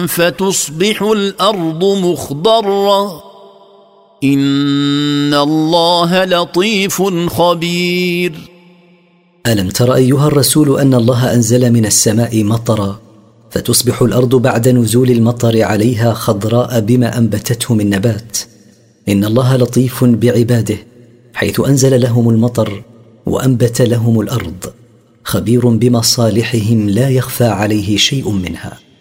فتصبح الأرض مخضرة إن الله لطيف خبير. ألم تر أيها الرسول أن الله أنزل من السماء مطرا فتصبح الأرض بعد نزول المطر عليها خضراء بما أنبتته من نبات. إن الله لطيف بعباده حيث أنزل لهم المطر وأنبت لهم الأرض، خبير بمصالحهم لا يخفى عليه شيء منها.